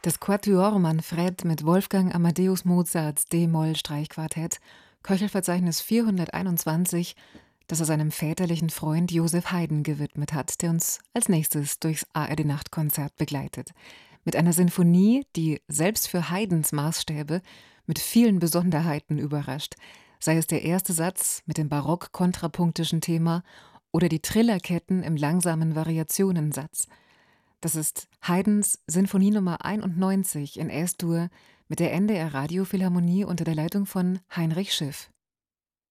Das Quatuor Manfred mit Wolfgang Amadeus Mozarts D-Moll-Streichquartett, Köchelverzeichnis 421, das er seinem väterlichen Freund Joseph Haydn gewidmet hat, der uns als nächstes durchs ARD-Nachtkonzert begleitet. Mit einer Sinfonie, die selbst für Haydns Maßstäbe mit vielen Besonderheiten überrascht, sei es der erste Satz mit dem barock-kontrapunktischen Thema oder die Trillerketten im langsamen Variationensatz. Das ist Haydns Sinfonie Nummer 91 in Es-Dur mit der NDR Radiophilharmonie unter der Leitung von Heinrich Schiff.